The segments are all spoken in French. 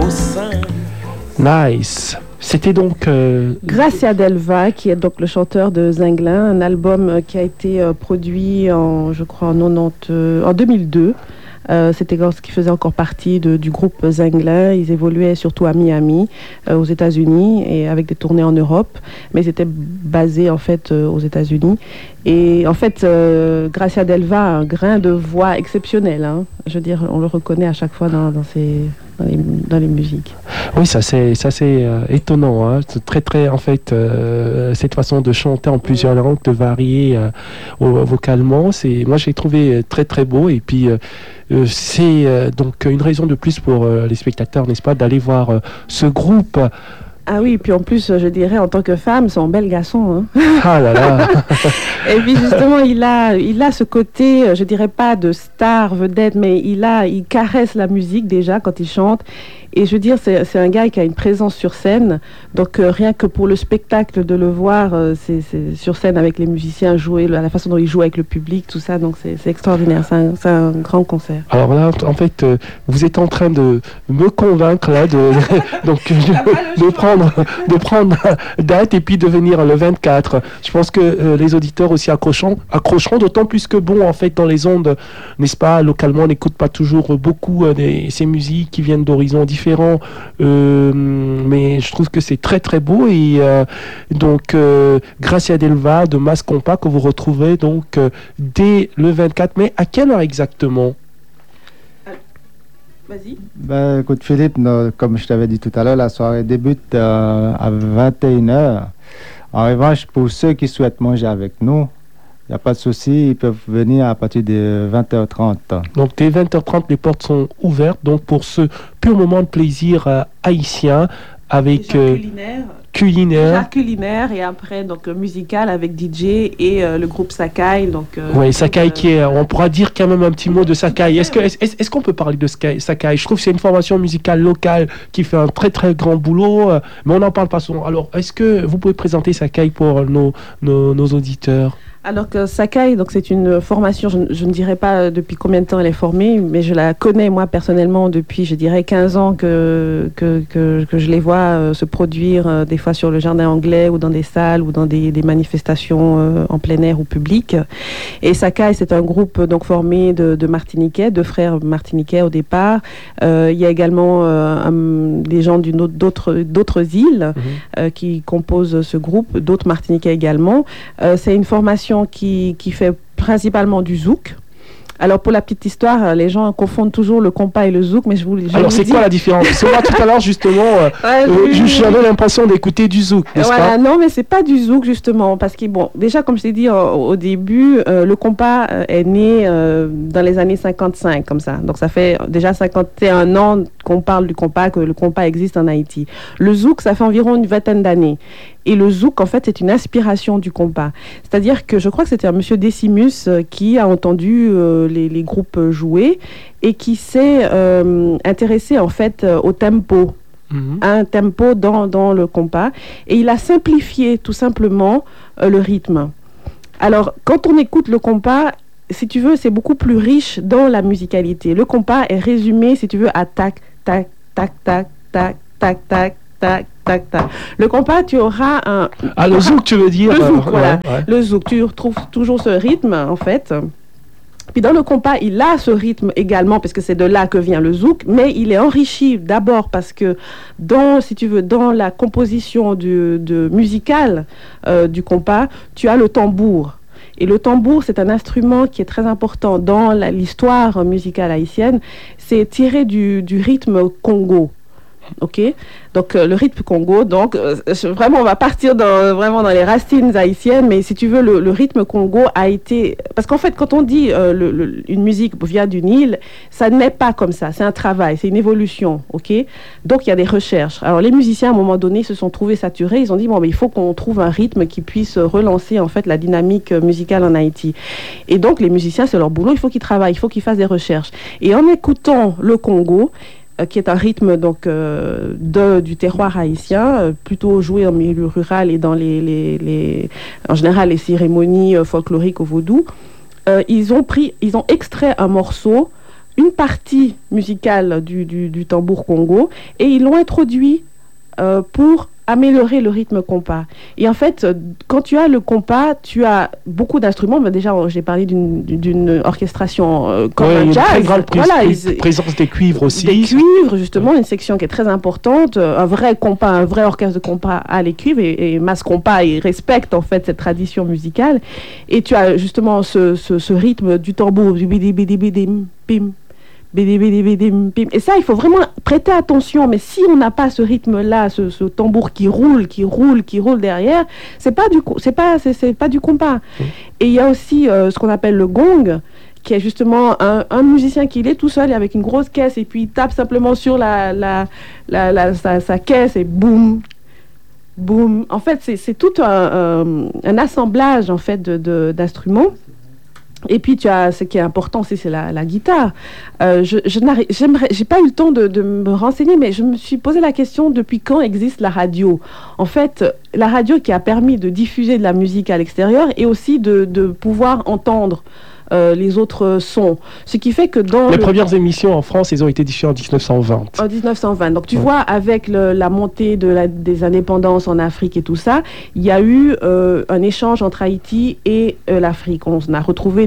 Nice. C'était donc Gracia Delva, qui est donc le chanteur de Zinglin, un album qui a été produit en 2002. C'était lorsqu'ils faisaient encore partie du groupe Zinglin. Ils évoluaient surtout à Miami, aux États-Unis, et avec des tournées en Europe, mais ils étaient basés en fait aux États-Unis. Et en fait, Gracia Delva a un grain de voix exceptionnel. Hein. Je veux dire, on le reconnaît à chaque fois dans les musiques. Oui, ça c'est étonnant. Hein. C'est très, en fait, cette façon de chanter en plusieurs langues, de varier vocalement, moi j'ai trouvé très beau. Et puis c'est donc une raison de plus pour les spectateurs, n'est-ce pas, d'aller voir ce groupe. Ah oui, puis en plus, je dirais, en tant que femme, c'est un bel garçon. Hein. Ah là là. Et puis justement, il a ce côté, je dirais pas de star, vedette, mais il caresse la musique déjà quand il chante. Et je veux dire, c'est un gars qui a une présence sur scène. Donc rien que pour le spectacle de le voir, c'est sur scène avec les musiciens jouer, la façon dont il joue avec le public, tout ça. Donc c'est extraordinaire. C'est un grand concert. Alors là, en fait, vous êtes en train de me convaincre là de prendre date et puis de venir le 24. Je pense que les auditeurs aussi accrocheront, d'autant plus que bon, en fait, dans les ondes, n'est-ce pas, localement, on n'écoute pas toujours beaucoup ces musiques qui viennent d'horizons différents, mais je trouve que c'est très beau. Et donc Gracia Delva de Mas Compa que vous retrouvez donc dès le 24 mai. À quelle heure exactement? Vas-y. Ben, écoute Philippe, comme je t'avais dit tout à l'heure, la soirée débute à 21h. En revanche, pour ceux qui souhaitent manger avec nous, il n'y a pas de souci, ils peuvent venir à partir de 20h30. Donc dès 20h30, les portes sont ouvertes. Donc pour ce pur moment de plaisir haïtien avec culinaire et après donc musical avec DJ et le groupe Sakai. Donc oui, Sakai qui est, on pourra dire quand même un petit mot de Sakai. Est-ce qu'on peut parler de Sakai? Je trouve que c'est une formation musicale locale qui fait un très grand boulot, mais on n'en parle pas souvent. Alors est-ce que vous pouvez présenter Sakai pour nos auditeurs? Alors que Sakai, donc c'est une formation, je ne dirais pas depuis combien de temps elle est formée, mais je la connais moi personnellement depuis, je dirais, 15 ans que je les vois se produire des fois sur le jardin anglais ou dans des salles ou dans des manifestations en plein air ou public. Et Sakai, c'est un groupe donc formé de Martiniquais, de frères martiniquais au départ. Il y a également des gens d'autres îles qui composent ce groupe, d'autres Martiniquais également. C'est une formation qui fait principalement du zouk. Alors, pour la petite histoire, les gens confondent toujours le compas et le zouk, mais alors, c'est quoi la différence? Parce que moi, tout à l'heure, justement, j'avais l'impression d'écouter du zouk, n'est-ce pas? Non, mais c'est pas du zouk, justement, parce que, bon, déjà, comme je t'ai dit au début, le compas est né dans les années 55, comme ça. Donc, ça fait déjà 51 ans qu'on parle du compas, que le compas existe en Haïti. Le zouk, ça fait environ une vingtaine d'années. Et le zouk, en fait, c'est une inspiration du compas. C'est-à-dire que je crois que c'était un monsieur Decimus qui a entendu les groupes jouer et qui s'est intéressé, en fait, au tempo. Un tempo dans le compas. Et il a simplifié, tout simplement, le rythme. Alors, quand on écoute le compas, si tu veux, c'est beaucoup plus riche dans la musicalité. Le compas est résumé, si tu veux, à tac, tac, tac, tac, tac, tac, tac, tac, tac, tac. Le compas, tu auras un... Ah, le zouk, tu veux dire? Le zouk, voilà. Ouais. Le zouk, tu retrouves toujours ce rythme, en fait. Puis dans le compas, il a ce rythme également, parce que c'est de là que vient le zouk, mais il est enrichi d'abord parce que si tu veux, dans la composition musicale du compas, tu as le tambour. Et le tambour, c'est un instrument qui est très important dans l'histoire musicale haïtienne. C'est tiré du rythme Congo. Ok, donc le rythme Congo, donc vraiment on va partir vraiment dans les racines haïtiennes, mais si tu veux le rythme Congo a été, parce qu'en fait quand on dit une musique vient d'une île, ça n'est pas comme ça, c'est un travail, c'est une évolution, ok, donc il y a des recherches. Alors les musiciens à un moment donné se sont trouvés saturés, ils ont dit bon mais il faut qu'on trouve un rythme qui puisse relancer en fait la dynamique musicale en Haïti, et donc les musiciens c'est leur boulot, il faut qu'ils travaillent, il faut qu'ils fassent des recherches, et en écoutant le Congo, qui est un rythme donc du terroir haïtien, plutôt joué en milieu rural et dans en général les cérémonies folkloriques au vaudou. Ils ont extrait un morceau une partie musicale du tambour Congo et ils l'ont introduit pour améliorer le rythme compas. Et en fait, quand tu as le compas, tu as beaucoup d'instruments. Ben déjà, j'ai parlé d'une orchestration comme un jazz. Une très grande présence des cuivres aussi. Des cuivres, justement, une section qui est très importante. Un vrai compas, un vrai orchestre de compas a les cuivres et Mas Compas, il respecte en fait cette tradition musicale. Et tu as justement ce rythme du tambour, du bidi bidi bidim, pim. Et ça, il faut vraiment prêter attention. Mais si on n'a pas ce rythme-là, ce tambour qui roule derrière, c'est pas du compas. Et il y a aussi ce qu'on appelle le gong, qui est justement un musicien qui est tout seul et avec une grosse caisse et puis il tape simplement sur sa caisse et boum. Boum. En fait, c'est tout un assemblage en fait d'instruments. Et puis tu as ce qui est important aussi, c'est la guitare. J'ai pas eu le temps de me renseigner, mais je me suis posé la question depuis quand existe la radio. En fait, la radio qui a permis de diffuser de la musique à l'extérieur et aussi de pouvoir entendre les autres sons. Ce qui fait que dans les premières émissions en France, elles ont été diffusées en 1920. En 1920. Donc tu vois, avec la montée des indépendances en Afrique et tout ça, il y a eu un échange entre Haïti et l'Afrique. On a retrouvé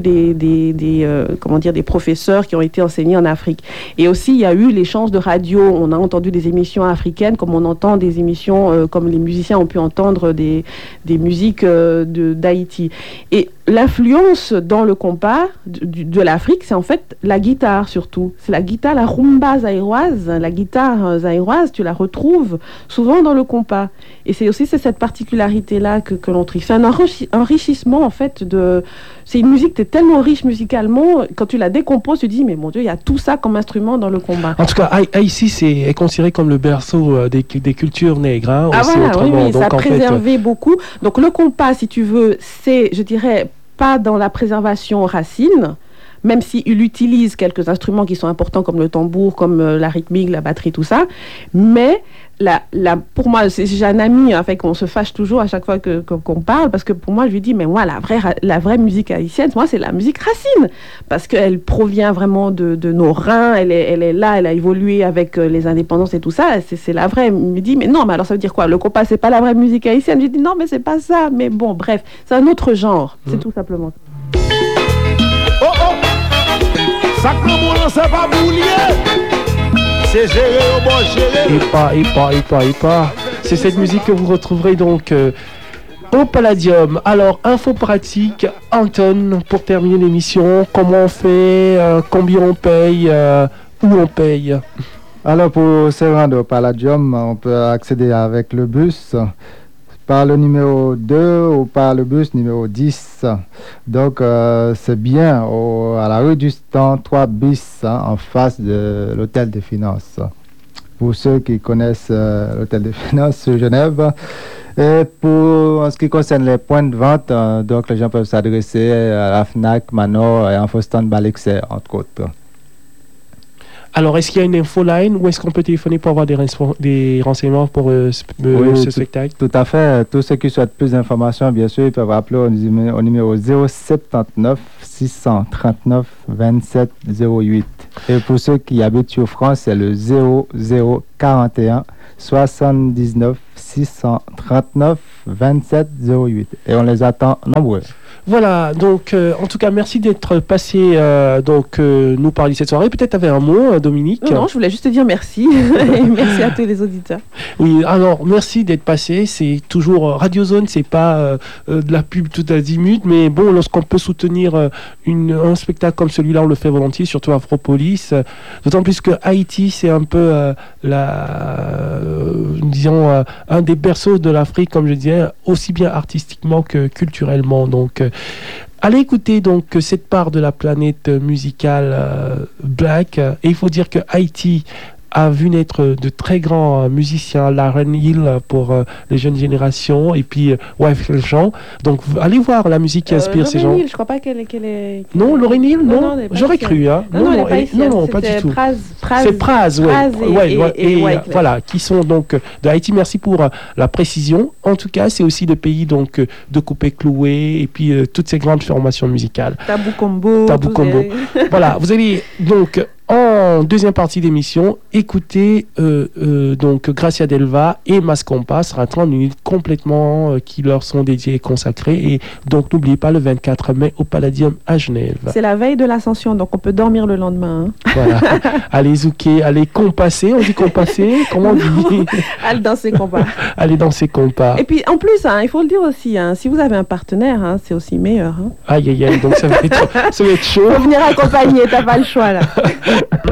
des professeurs qui ont été enseignés en Afrique. Et aussi, il y a eu l'échange de radio. On a entendu des émissions africaines comme on entend des émissions, comme les musiciens ont pu entendre des musiques d'Haïti. Et l'influence dans le compas de l'Afrique, c'est en fait la guitare surtout. C'est la guitare, la rumba zaïroise, la guitare zaïroise, tu la retrouves souvent dans le compas. Et c'est cette particularité-là que l'on trouve. C'est un enrichissement en fait c'est une musique qui est tellement riche musicalement, quand tu la décomposes, tu te dis, mais mon Dieu, il y a tout ça comme instrument dans le combat. En tout cas, Haïti est considéré comme le berceau des cultures nègres. Hein, ah voilà, oui, donc, ça a préservé beaucoup. Donc le compas, si tu veux, c'est, je dirais, pas dans la préservation racine, même s'il utilise quelques instruments qui sont importants comme le tambour, comme la rythmique, la batterie, tout ça. Mais pour moi, j'ai un ami avec qu'on se fâche toujours à chaque fois qu'on parle, parce que pour moi, je lui dis, mais moi, la vraie musique haïtienne, moi, c'est la musique racine, parce qu'elle provient vraiment de nos reins, elle est là, elle a évolué avec les indépendances et tout ça, c'est la vraie. Il me dit, mais non, mais alors ça veut dire quoi? Le compas, c'est pas la vraie musique haïtienne? Je lui dis, non, mais c'est pas ça, mais bon, bref, c'est un autre genre, c'est tout simplement. Oh oh! Sacrement, c'est pas boulier! C'est géré au bon géré. Et pas. C'est cette musique que vous retrouverez donc au Palladium. Alors, info pratique, Anton, pour terminer l'émission, comment on fait, combien on paye, où on paye? Alors, pour se rendre au Palladium, on peut accéder avec le bus par le numéro 2 ou par le bus numéro 10. Donc, c'est bien à la rue du Stand 3 bis, en face de l'Hôtel des Finances. Pour ceux qui connaissent l'Hôtel des Finances de Genève. Et en ce qui concerne les points de vente, donc les gens peuvent s'adresser à la FNAC, Manor et Infostand Balexer, entre autres. Alors, est-ce qu'il y a une infoline ou est-ce qu'on peut téléphoner pour avoir des renseignements pour ce spectacle? Tout à fait. Tous ceux qui souhaitent plus d'informations, bien sûr, ils peuvent appeler au numéro 079 639 27 08. Et pour ceux qui habitent sur France, c'est le 0041 79 639 27 08. Et on les attend nombreux. Voilà, donc en tout cas, merci d'être passé nous parler cette soirée. Peut-être tu avais un mot, Dominique? Non, je voulais juste te dire merci. Et merci à tous les auditeurs. Oui, alors merci d'être passé. C'est toujours Radio Zone, c'est pas de la pub tout azimut, mais bon, lorsqu'on peut soutenir un spectacle comme celui-là, on le fait volontiers, surtout Afropolis. D'autant plus que Haïti, c'est un peu disons, un des berceaux de l'Afrique, comme je disais, aussi bien artistiquement que culturellement. Donc, allez écouter donc cette part de la planète musicale black. Et il faut dire que Haïti a vu naître de très grands musiciens, Lauryn Hill pour les jeunes générations, et puis Wyclef Jean. Donc allez voir la musique qui inspire ces gens. Lauryn Hill, je crois pas qu'elle est... Non, Lauryn Hill, non, j'aurais cru. Hein. Non, pas du tout. C'est Praz, et voilà, qui sont donc de Haïti. Merci pour la précision. En tout cas, c'est aussi des pays donc de Coupé Cloué, et puis toutes ces grandes formations musicales. Tabou Combo. Voilà, vous allez donc En deuxième partie d'émission, écoutez donc Gracia Delva et Mascompa sera 30 minutes complètement qui leur sont dédiées et consacrées. Et donc n'oubliez pas le 24 mai au Palladium à Genève. C'est la veille de l'Ascension, donc on peut dormir le lendemain. Hein. Voilà. Allez zouker, allez compasser, on dit compasser, comment on dit? Allez danser compas. Allez danser compas. Et puis en plus, hein, il faut le dire aussi, hein, si vous avez un partenaire, hein, c'est aussi meilleur. Hein. Aïe aïe aïe, donc ça va être chaud. Faut venir accompagner, t'as pas le choix là.